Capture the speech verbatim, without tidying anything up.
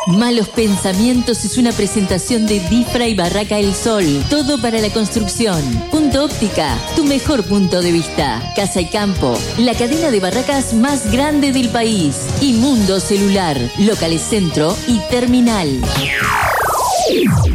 Malos Pensamientos es una presentación de Difra y Barraca El Sol. Todo para la construcción. Punto Óptica, tu mejor punto de vista. Casa y Campo, la cadena de barracas más grande del país. Y Mundo Celular, locales centro y terminal.